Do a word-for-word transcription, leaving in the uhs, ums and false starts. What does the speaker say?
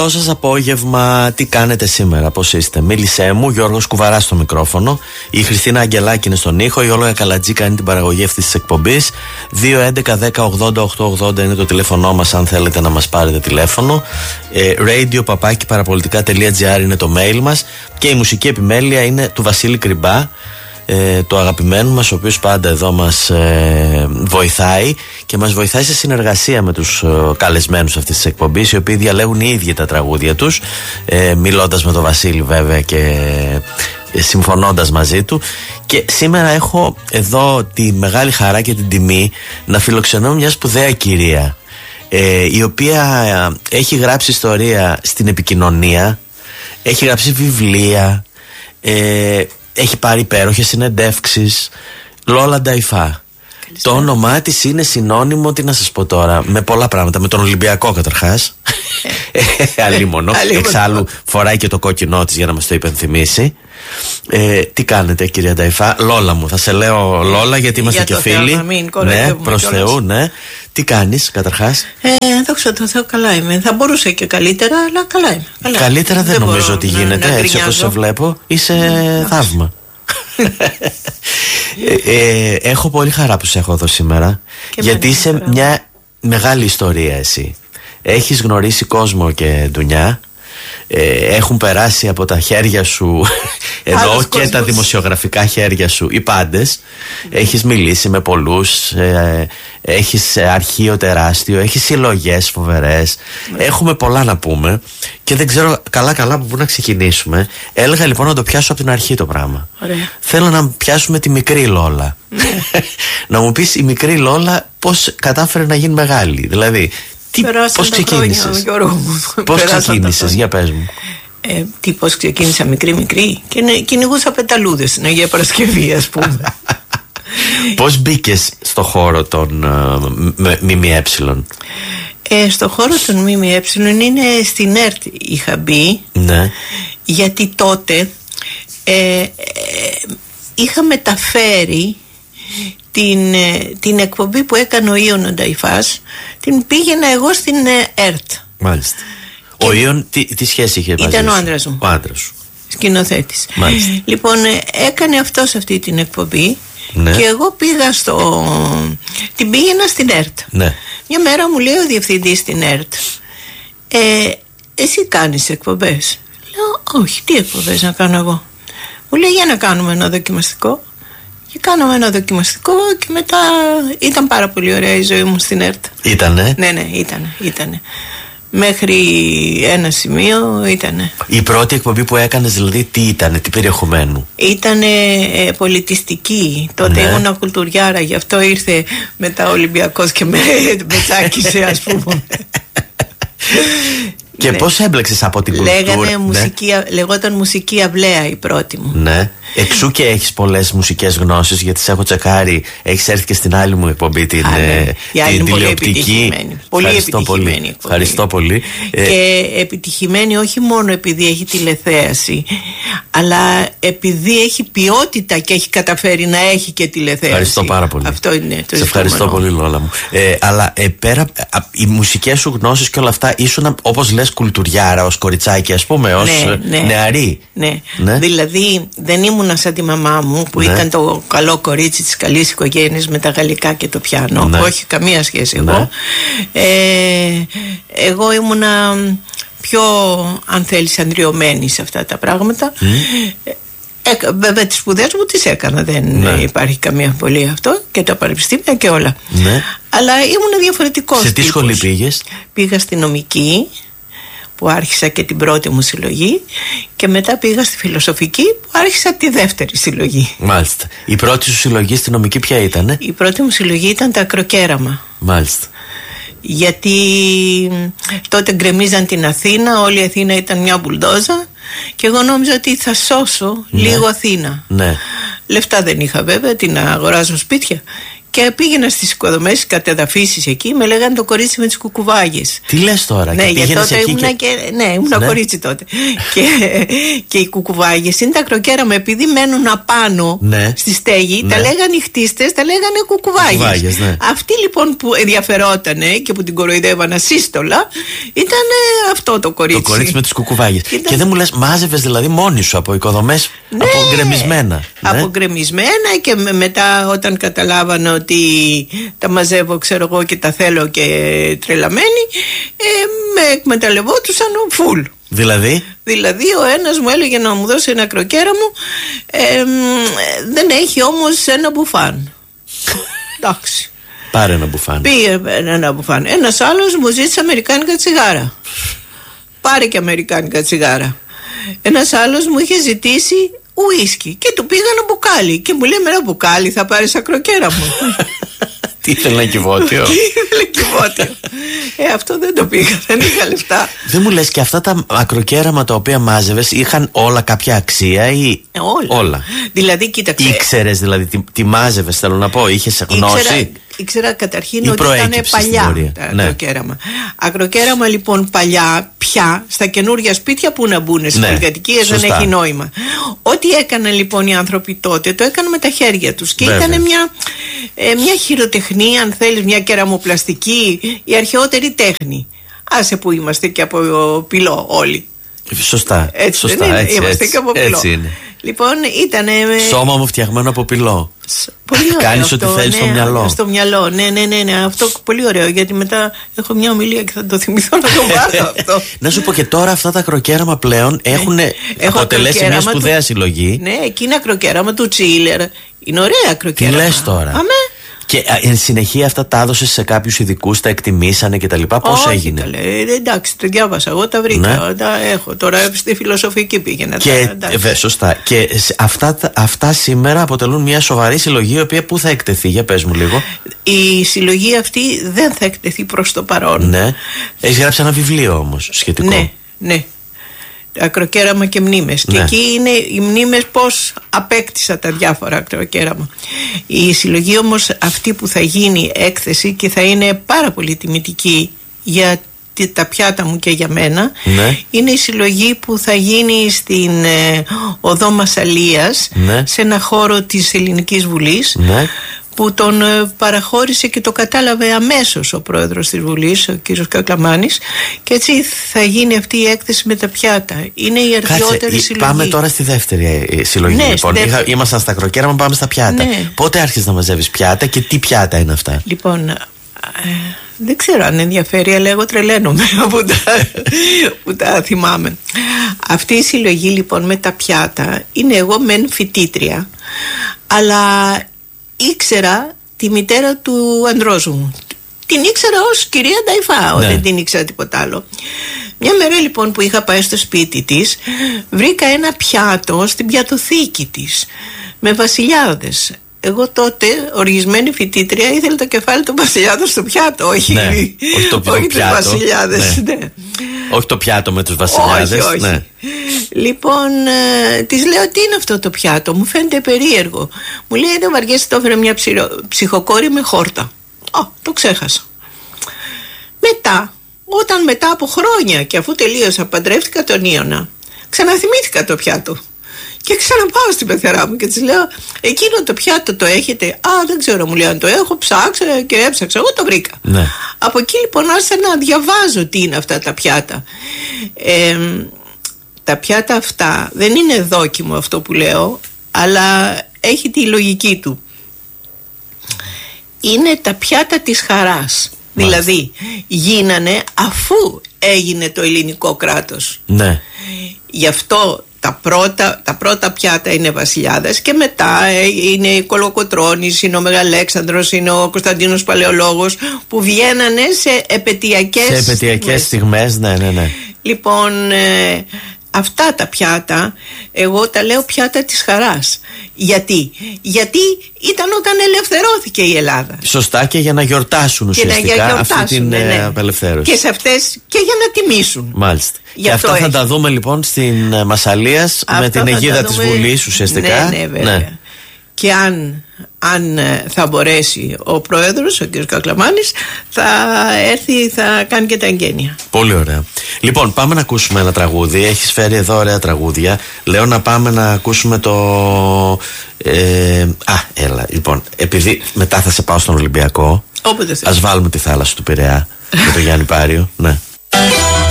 Καλό σας απόγευμα, τι κάνετε σήμερα, πώς είστε? Μίλησέ μου, Γιώργος Κουβαράς στο μικρόφωνο. Η Χριστίνα Αγγελάκη είναι στον ήχο. Η Όλογα Καλατζή κάνει την παραγωγή αυτής της εκπομπής. δύο έντεκα δέκα ογδόντα οκτακόσια ογδόντα είναι το τηλέφωνό μας, αν θέλετε να μας πάρετε τηλέφωνο. ε, radio παπάκι παραπολιτικά τελεία τζι άρ είναι το mail μας. Και η μουσική επιμέλεια είναι του Βασίλη Κρυμπά, Ε, το αγαπημένο μας, ο οποίος πάντα εδώ μας ε, βοηθάει και μας βοηθάει σε συνεργασία με τους ε, καλεσμένους αυτής της εκπομπής, οι οποίοι διαλέγουν οι ίδιοι τα τραγούδια τους, ε, μιλώντας με τον Βασίλη βέβαια και ε, συμφωνώντας μαζί του. Και σήμερα έχω εδώ τη μεγάλη χαρά και την τιμή να φιλοξενώ μια σπουδαία κυρία, ε, η οποία ε, έχει γράψει ιστορία στην επικοινωνία, έχει γράψει βιβλία, ε, έχει πάρει υπέροχες συνεντεύξεις. Λόλα Νταϊφά. Το όνομά της είναι συνώνυμο, τι να σας πω τώρα, με πολλά πράγματα. Με τον Ολυμπιακό καταρχάς. Αλίμονο. Εξάλλου φοράει και το κόκκινό της για να μας το υπενθυμίσει. Ε, τι κάνετε, κυρία Νταϊφά? Λόλα μου, θα σε λέω Λόλα γιατί είμαστε για και φίλοι. Ναι, προς Θεού, ναι. Τι κάνεις καταρχάς? Ε, δόξα τω Θεώ, καλά είμαι. Θα μπορούσα και καλύτερα, αλλά καλά είμαι. Καλά. Καλύτερα δεν, δεν νομίζω ότι γίνεται, να, να έτσι όπως σε βλέπω. Είσαι mm, θαύμα. ε, ε, έχω πολύ χαρά που σε έχω εδώ σήμερα, και γιατί είσαι χαρά. Μια μεγάλη ιστορία εσύ. Έχεις γνωρίσει κόσμο και ντουνιά. Ε, έχουν περάσει από τα χέρια σου εδώ και τα δημοσιογραφικά χέρια σου οι πάντες. Mm. Έχεις μιλήσει με πολλούς, ε, έχεις αρχείο τεράστιο, έχεις συλλογές φοβερές. Mm. Έχουμε πολλά να πούμε και δεν ξέρω καλά καλά από πού να ξεκινήσουμε. Έλεγα λοιπόν να το πιάσω από την αρχή το πράγμα. Ωραία. Θέλω να πιάσουμε τη μικρή Λόλα. Mm. Να μου πεις η μικρή Λόλα πώς κατάφερε να γίνει μεγάλη. Δηλαδή τι, πώς ξεκίνησες? Πώς ξεκίνησες, για πες μου. Ε, τι, πώς ξεκίνησα μικρή μικρή και κυνηγούσα πεταλούδες στην Αγία Παρασκευή, ας πούμε. Πώς μπήκες στο χώρο των uh, ΜΜΕ? Ε, στο χώρο των ΜΜΕ είναι στην ΕΡΤ είχα μπει. Ναι. Γιατί τότε ε, ε, είχα μεταφέρει Την, την εκπομπή που έκανε ο Ιων ο Νταϊφάς, την πήγαινα εγώ στην ΕΡΤ. Μάλιστα. Και ο Ιων τι, τι σχέση είχε μαζί? Ήταν ο άντρας μου. Ο άντρας σου. Σκηνοθέτης. Μάλιστα. Λοιπόν, έκανε αυτός αυτή την εκπομπή. Ναι. Και εγώ πήγα στο... την πήγαινα στην ΕΡΤ. Ναι. Μια μέρα μου λέει ο διευθυντής στην ΕΡΤ, ε, εσύ κάνεις εκπομπές? Λέω όχι, τι εκπομπές να κάνω εγώ? Μου λέει για να κάνουμε ένα δοκιμαστικό. Και κάναμε ένα δοκιμαστικό και μετά ήταν πάρα πολύ ωραία η ζωή μου στην ΕΡΤ. Ήτανε? Ναι, ναι, ήτανε, ήτανε. Μέχρι ένα σημείο ήτανε. Η πρώτη εκπομπή που έκανες δηλαδή τι ήτανε, τι περιεχομένου? Ήτανε ε, πολιτιστική. Τότε ναι. Ήμουν κουλτουριάρα, γι' αυτό ήρθε μετά ο Ολυμπιακός και με, με τσάκισε, ας πούμε. Και ναι. Πώς έμπλεξες από την κουλτούρα? Λέγανε μουσική, ναι. Λεγόταν μουσική αυλαία η πρώτη μου. Ναι. Εξού και έχεις πολλές μουσικές γνώσεις, γιατί σε έχω τσεκάρει. Έχεις έρθει και στην άλλη μου εκπομπή, την, Α, ναι. την τηλεοπτική. Πολύ επιτυχημένη εκπομπή. Ευχαριστώ πολύ. Και ε... επιτυχημένη όχι μόνο επειδή έχει τηλεθέαση, αλλά επειδή έχει ποιότητα και έχει καταφέρει να έχει και τηλεθέαση. Ευχαριστώ πάρα πολύ. Αυτό είναι το σε ευχαριστώ πολύ, Λόλα μου. Ε, αλλά ε, πέρα, α, οι μουσικές σου γνώσεις και όλα αυτά ήσουν, όπως λες, κουλτουριάρα, ως κοριτσάκι, ας πούμε, ως ναι, ναι. νεαρή. Ναι. Ναι. Δηλαδή δεν ήμουνα σαν τη μαμά μου που ναι. ήταν το καλό κορίτσι της καλής οικογένειας με τα γαλλικά και το πιάνο. Ναι. Όχι καμία σχέση εγώ. Ναι. Ε, εγώ ήμουνα πιο, αν θέλεις, ανδριωμένη σε αυτά τα πράγματα. Mm. Ε, βέβαια τις σπουδές μου τις έκανα, δεν ναι. υπάρχει καμία αμφιβολία αυτό, και τα πανεπιστήμια και όλα. Ναι. Αλλά ήμουν διαφορετικός. Σε τι σχολή πήγες? Πήγα στη νομική, που άρχισα και την πρώτη μου συλλογή, και μετά πήγα στη φιλοσοφική που άρχισα τη δεύτερη συλλογή. Μάλιστα. Η πρώτη σου συλλογή στη νομική ποια ήτανε? Η πρώτη μου συλλογή ήταν τα Ακροκέραμα. Μάλιστα. Γιατί τότε γκρεμίζαν την Αθήνα, όλη η Αθήνα ήταν μια μπουλντόζα και εγώ νόμιζα ότι θα σώσω ναι. λίγο Αθήνα. Ναι. Λεφτά δεν είχα βέβαια, τι να αγοράζω σπίτια. Και πήγαινα στις οικοδομές, κατεδαφίσεις εκεί, με λέγανε το κορίτσι με τις κουκουβάγες. Τι λες τώρα? Ναι, και για τότε εκεί ήμουνα και... και... Ναι, ήμουνα ναι. κορίτσι τότε. και, και οι κουκουβάγες είναι τα κροκέραμα, επειδή μένουν απάνω ναι. στη στέγη, ναι. τα λέγανε οι χτίστες, τα λέγανε κουκουβάγες. κουκουβάγες ναι. Αυτή λοιπόν που ενδιαφερότανε και που την κοροϊδεύαν ασύστολα, ήταν αυτό το κορίτσι. Το κορίτσι με τις κουκουβάγες. Ήταν... Και δεν μου λες, μάζευες δηλαδή μόνη σου από οικοδομές, ναι. από γκρεμισμένα. Από ναι. γκρεμισμένα και με, μετά όταν καταλάβανε ότι τα μαζεύω, ξέρω εγώ, και τα θέλω και τρελαμένοι, ε, με εκμεταλλευόντουσαν φουλ. Δηλαδή? Δηλαδή ο ένας μου έλεγε να μου δώσει ένα κροκέραμο, ε, ε, δεν έχει όμως ένα μπουφάν. Εντάξει. Πάρε ένα μπουφάν. Πήγε ένα μπουφάν. Ένας άλλος μου ζήτησε αμερικάνικα τσιγάρα. Πάρε και αμερικάνικα τσιγάρα. Ένας άλλος μου είχε ζητήσει ουίσκι και του πήγα ένα μπουκάλι και μου λέει, με ένα μπουκάλι θα πάρεις ακροκέραμο? Τι ήθελε να κυβότιο? Τι ήθελε κυβότιο? Ε, αυτό δεν το πήγα, δεν είχα λεφτά. Δεν μου λες, και αυτά τα ακροκέραμα τα οποία μάζευες είχαν όλα κάποια αξία ή ε, όλα. όλα? Δηλαδή, κοίταξε. Ήξερες δηλαδή τι, τι μάζευες, θέλω να πω, είχες γνώση? Ήξερα, ήξερα καταρχήν ότι ήταν παλιά τα ναι. ακροκέραμα. Ακροκέραμα λοιπόν παλιά, πια στα καινούργια σπίτια που να μπουν, στις ναι. πολυκατοικίες δεν έχει νόημα. Ό,τι έκαναν λοιπόν οι άνθρωποι τότε, το έκαναν με τα χέρια τους. Και βέβαια. Ήταν μια, ε, μια χειροτεχνία, αν θέλεις, μια κεραμοπλαστική, η αρχαιότερη τέχνη. Άσε που είμαστε και από πυλό όλοι. Σωστά. Έτσι, σωστά, δεν έτσι, είμαστε έτσι, και από πυλό. Έτσι είναι. Λοιπόν, ήταν. Σώμα μου φτιαγμένο από πυλό. Κάνεις ό,τι θέλεις ναι, στο μυαλό. Στο μυαλό, ναι, ναι, ναι, ναι. Αυτό πολύ ωραίο, γιατί μετά έχω μια ομιλία και θα το θυμηθώ να το βάλω αυτό. Να σου πω, και τώρα αυτά τα κροκέραμα πλέον έχουν αποτελέσει μια σπουδαία του... συλλογή. Ναι, εκείνα κροκέραμα του Τσίλερ. Είναι ωραία κροκέραμα. Τι λες τώρα? Αμέ. Και εν συνεχεία αυτά τα έδωσε σε κάποιους ειδικούς, τα εκτιμήσανε και τα λοιπά. Πώς έγινε? Καλέ, εντάξει, το διάβασα. Εγώ τα βρήκα. Ναι. Τα έχω. Τώρα στη φιλοσοφική πήγαινα. Και, τα, βε, σωστά. Και αυτά, αυτά σήμερα αποτελούν μια σοβαρή συλλογή, η οποία πού θα εκτεθεί? Για πες μου λίγο. Η συλλογή αυτή δεν θα εκτεθεί προς το παρόν. Ναι. Έχεις γράψει ένα βιβλίο όμως σχετικό. Ναι, ναι. Ακροκέραμα και μνήμες. Ναι. Και εκεί είναι οι μνήμες πώς απέκτησα τα διάφορα ακροκέραμα. Η συλλογή όμως αυτή που θα γίνει έκθεση και θα είναι πάρα πολύ τιμητική για τα πιάτα μου και για μένα, ναι. είναι η συλλογή που θα γίνει στην ε, Οδό Μασσαλίας, ναι. σε ένα χώρο της Ελληνικής Βουλής, ναι. που τον ε, παραχώρησε και το κατάλαβε αμέσως ο πρόεδρος της Βουλής, ο κύριος Κακλαμάνης, και έτσι θα γίνει αυτή η έκθεση με τα πιάτα. Είναι η αρχαιότερη συλλογή. Πάμε τώρα στη δεύτερη συλλογή. Ναι, λοιπόν. δεύτερη... Ήμασταν στα κροκέραμα, πάμε στα πιάτα. Ναι. Πότε άρχισες να μαζεύεις πιάτα και τι πιάτα είναι αυτά? Λοιπόν, ε, δεν ξέρω αν ενδιαφέρει, αλλά εγώ τρελαίνομαι που τα, που τα θυμάμαι. Αυτή η συλλογή λοιπόν με τα πιάτα είναι εγώ μεν φοιτήτρια, αλλά ήξερα τη μητέρα του ανδρός μου. Την ήξερα ως κυρία Νταϊφά, ναι. δεν την ήξερα τίποτα άλλο. Μια μέρα λοιπόν που είχα πάει στο σπίτι της, βρήκα ένα πιάτο στην πιατοθήκη της με βασιλιάδες. Εγώ τότε, οργισμένη φοιτήτρια, ήθελα το κεφάλι του βασιλιάδου στο πιάτο, όχι, ναι, όχι το, όχι τους βασιλιάδες. Ναι. Ναι. Όχι το πιάτο με τους βασιλιάδες. Όχι, όχι. Ναι. Λοιπόν, ε, της λέω, τι είναι αυτό το πιάτο, μου φαίνεται περίεργο. Μου λέει, δεν βαριέσαι, το έφερε μια ψυχο, ψυχοκόρη με χόρτα. Ω, το ξέχασα. Μετά, όταν μετά από χρόνια και αφού τελείωσα, παντρεύτηκα τον Ίωνα, ξαναθυμήθηκα το πιάτο. Και ξαναπάω στην πεθερά μου και της λέω, εκείνο το πιάτο το έχετε? Α, δεν ξέρω, μου λέει, αν το έχω, ψάξα και έψαξα. Εγώ το βρήκα. Ναι. Από εκεί λοιπόν άρχισα να διαβάζω τι είναι αυτά τα πιάτα. Ε, τα πιάτα αυτά δεν είναι δόκιμο αυτό που λέω, αλλά έχει τη λογική του. Είναι τα πιάτα της χαράς. Μάλιστα. Δηλαδή γίνανε αφού έγινε το ελληνικό κράτος. Ναι. Γι' αυτό τα πρώτα, τα πρώτα πιάτα είναι βασιλιάδες και μετά είναι η Κολοκοτρώνης, είναι ο Μεγαλέξανδρος, είναι ο Κωνσταντίνος Παλαιολόγος, που βγαίνανε σε επαιτειακές σε επαιτειακές στιγμές. Ναι, ναι, ναι. Λοιπόν, ε, αυτά τα πιάτα, εγώ τα λέω πιάτα της χαράς. Γιατί? Γιατί ήταν όταν ελευθερώθηκε η Ελλάδα. Σωστά, και για να γιορτάσουν ουσιαστικά να γιορτάσουν, αυτή την ναι, ναι. απελευθέρωση. Και σε αυτές και για να τιμήσουν. Μάλιστα. Γι και αυτά θα τα δούμε λοιπόν στην Μασσαλίας με την αιγίδα της Βουλής ουσιαστικά. Ναι, ναι, βέβαια. Ναι. Και αν αν θα μπορέσει ο πρόεδρος, ο κ. Κακλαμάνης, θα έρθει, θα κάνει και τα εγγένεια. Πολύ ωραία. Λοιπόν, πάμε να ακούσουμε ένα τραγούδι. Έχεις φέρει εδώ ωραία τραγούδια. Λέω να πάμε να ακούσουμε το... Ε, α, έλα. Λοιπόν, επειδή μετά θα σε πάω στον Ολυμπιακό, όποτε θες. Ας βάλουμε τη θάλασσα του Πειραιά με τον Γιάννη Πάριο. Ναι.